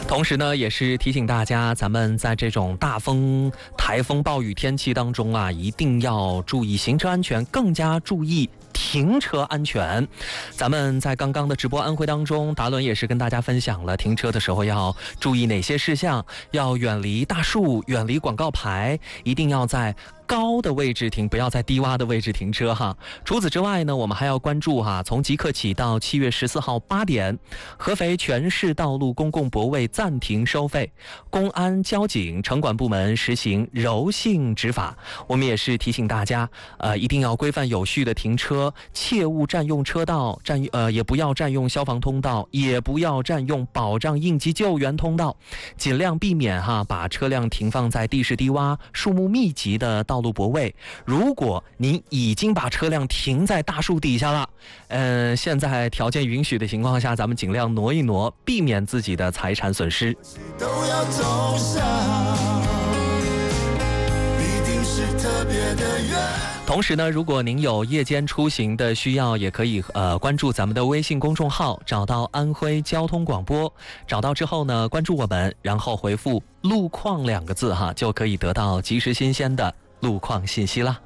同时呢，也是提醒大家，咱们在这种大风、台风、暴雨天气当中啊，一定要注意行车安全，更加注意停车安全。咱们在刚刚的直播安徽当中，达伦也是跟大家分享了停车的时候要注意哪些事项，要远离大树，远离广告牌，一定要在高的位置停，不要在低洼的位置停车哈。除此之外呢，我们还要关注从即刻起到7月14号8点，合肥全市道路公共泊位暂停收费，公安、交警、城管部门实行柔性执法。我们也是提醒大家，一定要规范有序的停车，切勿占用车道，也不要占用消防通道，也不要占用保障应急救援通道，尽量避免把车辆停放在地势低洼、树木密集的道路泊位。如果您已经把车辆停在大树底下了，现在条件允许的情况下，咱们尽量挪一挪，避免自己的财产损失。 都要走向，必定是特别的缘。 同时呢，如果您有夜间出行的需要，也可以关注咱们的微信公众号，找到安徽交通广播，找到之后呢，关注我们，然后回复路况2个字就可以得到及时新鲜的路况信息啦。